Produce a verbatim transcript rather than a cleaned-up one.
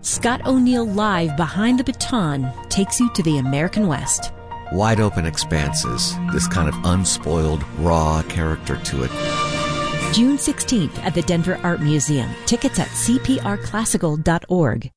Scott O'Neill Live Behind the Baton takes you to the American West. Wide open expanses, this kind of unspoiled, raw character to it. June sixteenth at the Denver Art Museum. Tickets at c p r classical dot org.